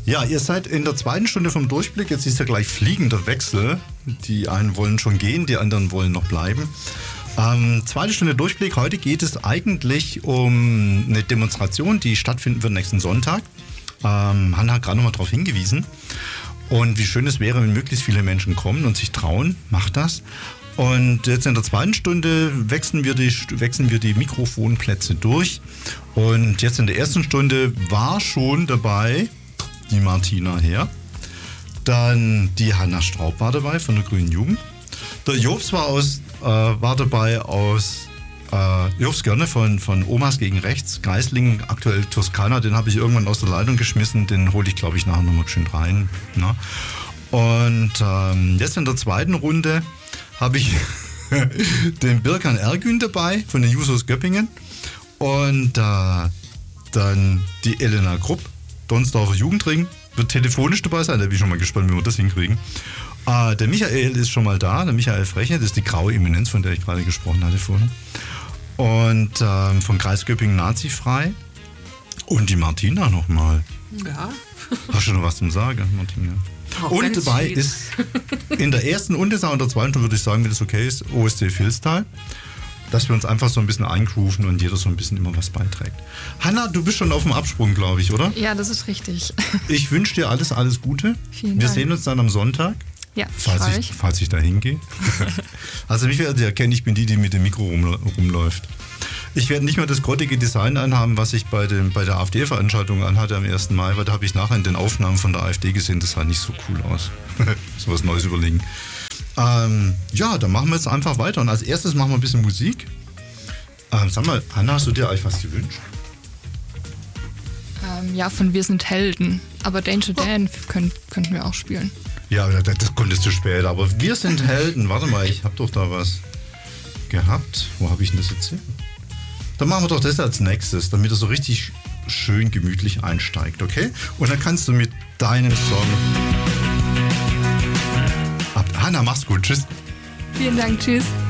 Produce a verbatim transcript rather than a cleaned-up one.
Ja, ihr seid in der zweiten Stunde vom Durchblick. Jetzt ist ja gleich fliegender Wechsel. Die einen wollen schon gehen, die anderen wollen noch bleiben. Ähm, zweite Stunde Durchblick. Heute geht es eigentlich um eine Demonstration, die stattfinden wird nächsten Sonntag. Ähm, Hanna hat gerade nochmal darauf hingewiesen. Und wie schön es wäre, wenn möglichst viele Menschen kommen und sich trauen. Macht das. Und jetzt in der zweiten Stunde wechseln wir die, wechseln wir die Mikrofonplätze durch. Und jetzt in der ersten Stunde war schon dabei die Martina Herr. Dann die Hanna Straub war dabei von der Grünen Jugend. Der Jobs war, aus, äh, war dabei aus äh, Jobs Gerne von, von Omas gegen Rechts. Geislingen, aktuell Toskana, den habe ich irgendwann aus der Leitung geschmissen. Den hole ich, glaube ich, nachher nochmal schön rein. Ne? Und ähm, jetzt in der zweiten Runde habe ich den Birkan Ergün dabei von den Jusos Göppingen. Und äh, dann die Elena Krupp, Donsdorfer Jugendring, wird telefonisch dabei sein. Da bin ich schon mal gespannt, wie wir das hinkriegen. Äh, der Michael ist schon mal da, der Michael Freche, das ist die graue Eminenz, von der ich gerade gesprochen hatte vorhin. Und äh, von Kreis Göppingen Nazifrei. Und die Martina nochmal. Ja. Hast du noch was zum Sagen, Martina? Auch und dabei viel. Ist in der ersten und in der zweiten Stunde, würde ich sagen, wenn das okay ist, O S C Vilstal. Dass wir uns einfach so ein bisschen eingrooven und jeder so ein bisschen immer was beiträgt. Hanna, du bist schon auf dem Absprung, glaube ich, oder? Ja, das ist richtig. Ich wünsche dir alles, alles Gute. Vielen wir Dank. sehen uns dann am Sonntag. Ja, falls ich, falls ich da hingehe. Also mich werdet ihr erkennen, ich bin die, die mit dem Mikro rum, rumläuft. Ich werde nicht mehr das grottige Design anhaben, was ich bei, dem, bei der AfD-Veranstaltung anhatte am ersten Mai, weil da habe ich nachher in den Aufnahmen von der AfD gesehen, das sah nicht so cool aus. So was Neues überlegen. Ähm, ja, dann machen wir jetzt einfach weiter. Und als erstes machen wir ein bisschen Musik. Ähm, sag mal, Hanna, hast du dir eigentlich was gewünscht? Ähm, ja, von Wir sind Helden. Aber Danger Dan könnt, könnten wir auch spielen. Ja, das, das konntest du später. Aber Wir sind Helden. Warte mal, ich habe doch da was gehabt. Wo habe ich denn das jetzt hin? Dann machen wir doch das als nächstes, damit er so richtig schön gemütlich einsteigt, okay? Und dann kannst du mit deinem Song... Ab Hanna, mach's gut. Tschüss. Vielen Dank. Tschüss.